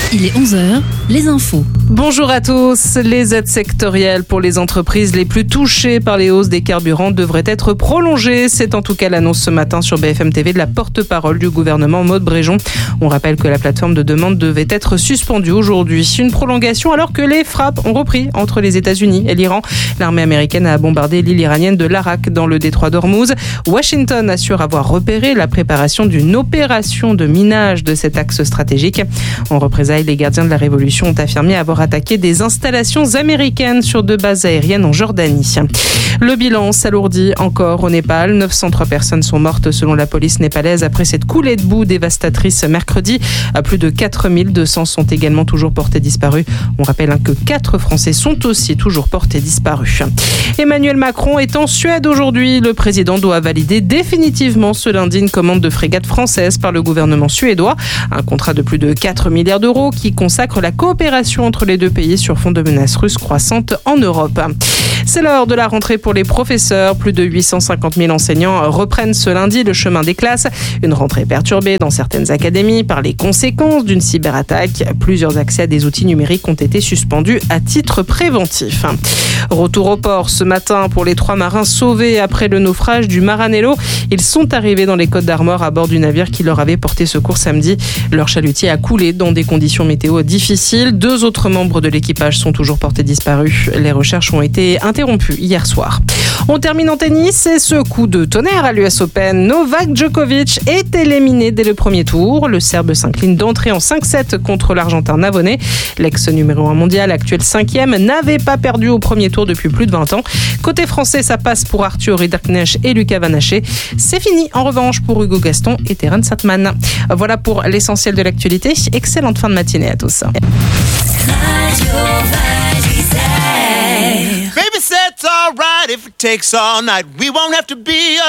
Il est 11h, les infos. Bonjour à tous. Les aides sectorielles pour les entreprises les plus touchées par les hausses des carburants devraient être prolongées. C'est en tout cas l'annonce ce matin sur BFM TV de la porte-parole du gouvernement, Maud Bréjon. On rappelle que la plateforme de demande devait être suspendue aujourd'hui. Une prolongation alors que les frappes ont repris entre les États-Unis et l'Iran. L'armée américaine a bombardé l'île iranienne de l'Arak dans le détroit d'Ormuz. Washington assure avoir repéré la préparation d'une opération de minage de cet axe stratégique. En représailles, les gardiens de la Révolution ont affirmé avoir attaqué des installations américaines sur 2 bases aériennes en Jordanie. Le bilan s'alourdit encore au Népal. 903 personnes sont mortes selon la police népalaise après cette coulée de boue dévastatrice mercredi. Plus de 4200 sont également toujours portés disparus. On rappelle que 4 Français sont aussi toujours portés disparus. Emmanuel Macron est en Suède aujourd'hui. Le président doit valider définitivement ce lundi une commande de frégate française par le gouvernement suédois. Un contrat de plus de 4 milliards d'euros qui consacre la coopération entre les deux pays sur fond de menaces russes croissantes en Europe. C'est l'heure de la rentrée pour les professeurs. Plus de 850 000 enseignants reprennent ce lundi le chemin des classes. Une rentrée perturbée dans certaines académies par les conséquences d'une cyberattaque. Plusieurs accès à des outils numériques ont été suspendus à titre préventif. Retour au port ce matin pour les 3 marins sauvés après le naufrage du Maranello. Ils sont arrivés dans les Côtes d'Armor à bord du navire qui leur avait porté secours samedi. Leur chalutier a coulé dans des conditions météo difficiles. 2 autres membres de l'équipage sont toujours portés disparus. Les recherches ont été interrompues hier soir. On termine en tennis et ce coup de tonnerre à l'US Open. Novak Djokovic est éliminé dès le premier tour. Le Serbe s'incline d'entrée en 5-7 contre l'Argentin Navone. L'ex numéro 1 mondial, actuel 5e, n'avait pas perdu au premier tour depuis plus de 20 ans. Côté français, ça passe pour Arthur Ridderknecht et Lucas Van Haché. C'est fini en revanche pour Hugo Gaston et Terence Satman. Voilà pour l'essentiel de l'actualité. Excellente fin de matinée à tous. Baby said it's all right if it takes all night. We won't have to be